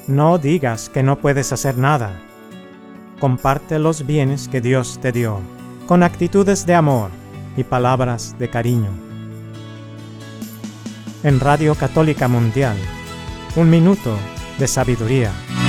No digas que no puedes hacer nada. Comparte los bienes que Dios te dio, con actitudes de amor y palabras de cariño. En Radio Católica Mundial, un minuto de sabiduría.